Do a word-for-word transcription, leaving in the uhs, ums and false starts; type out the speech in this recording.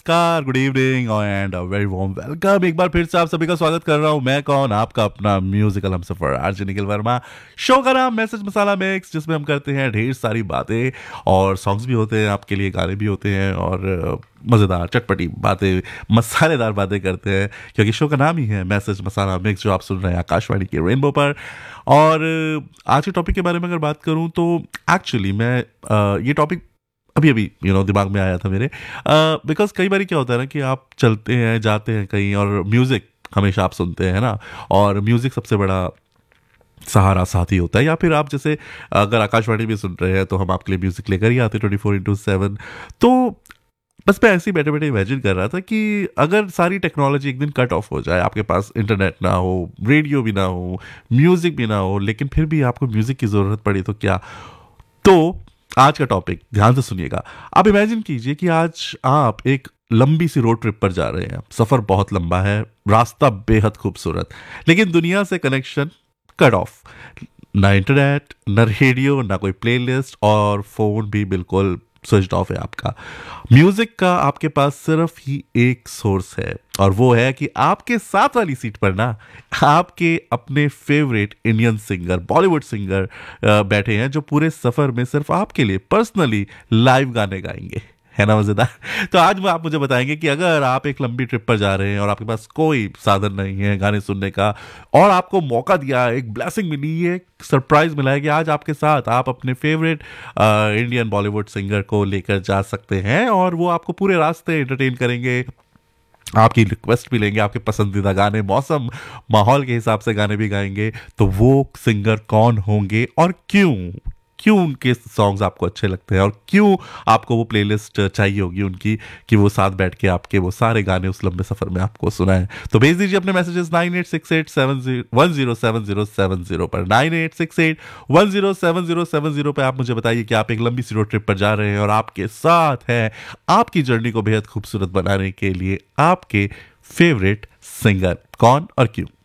नमस्कार, good evening and very warm welcome. एक बार फिर से आप सभी का स्वागत कर रहा हूं। मैं कौन, आपका अपना musical Humsafar RJ Nikhil Verma. Show का नाम मैसेज मसाला मिक्स, जिसमें हम करते हैं ढेर सारी बातें और सॉन्ग्स भी होते हैं, आपके लिए गाने भी होते हैं और मज़ेदार चटपटी बातें, मसालेदार बातें करते हैं, क्योंकि शो का नाम ही है मैसेज मसाला मिक्स, जो आप सुन रहे हैं आकाशवाणी के रेनबो पर। और आज के टॉपिक के बारे में अगर बात करूं तो एक्चुअली मैं अ, ये टॉपिक अभी अभी यू नो दिमाग में आया था मेरे, बिकॉज कई बार क्या होता है ना कि आप चलते हैं जाते हैं कहीं और म्यूज़िक हमेशा आप सुनते हैं ना, और म्यूज़िक सबसे बड़ा सहारा साथी होता है। या फिर आप जैसे अगर आकाशवाणी भी सुन रहे हैं तो हम आपके लिए म्यूज़िक लेकर ही आते ट्वेंटी फोर इंटू सेवन। तो बस मैं ऐसे ही बैठे बैठे इमेजिन कर रहा था कि अगर सारी टेक्नोलॉजी एक दिन कट ऑफ हो जाए, आपके पास इंटरनेट ना हो, रेडियो भी ना हो, म्यूज़िक भी ना हो, लेकिन फिर भी आपको म्यूज़िक की ज़रूरत पड़ी तो क्या। तो आज का टॉपिक ध्यान से सुनिएगा। आप इमेजिन कीजिए कि आज आप एक लंबी सी रोड ट्रिप पर जा रहे हैं। सफ़र बहुत लंबा है, रास्ता बेहद खूबसूरत, लेकिन दुनिया से कनेक्शन कट ऑफ। ना इंटरनेट, ना रेडियो, ना कोई प्लेलिस्ट, और फोन भी बिल्कुल स्विच ऑफ है आपका। म्यूजिक का आपके पास सिर्फ ही एक सोर्स है, और वो है कि आपके साथ वाली सीट पर ना आपके अपने favourite Indian singer, Bollywood singer बैठे हैं, जो पूरे सफर में सिर्फ आपके लिए पर्सनली लाइव गाने गाएंगे। है ना मजेदार। तो आज मैं आप मुझे बताएंगे कि अगर आप एक लंबी ट्रिप पर जा रहे हैं और आपके पास कोई साधन नहीं है गाने सुनने का, और आपको मौका दिया, एक ब्लेसिंग मिली है, सरप्राइज मिला है कि आज आपके साथ आप अपने फेवरेट इंडियन बॉलीवुड सिंगर को लेकर जा सकते हैं, और वो आपको पूरे रास्ते एंटरटेन करेंगे, आपकी रिक्वेस्ट भी लेंगे, आपके पसंदीदा गाने, मौसम माहौल के हिसाब से गाने भी गाएंगे। तो वो सिंगर कौन होंगे और क्यों क्यों उनके सॉन्ग्स आपको अच्छे लगते हैं, और क्यों आपको वो प्लेलिस्ट चाहिए होगी उनकी, कि वो साथ बैठ के आपके वो सारे गाने उस लंबे सफर में आपको सुनाएं। तो भेज दीजिए अपने messages nine eight six eight seven one zero seven zero seven zero पर, nine eight six eight one zero seven zero seven zero पर। आप मुझे बताइए कि आप एक लंबी सी रोड ट्रिप पर जा रहे हैं और आपके साथ है आपकी जर्नी को बेहद खूबसूरत बनाने के लिए आपके फेवरेट सिंगर कौन और क्यों।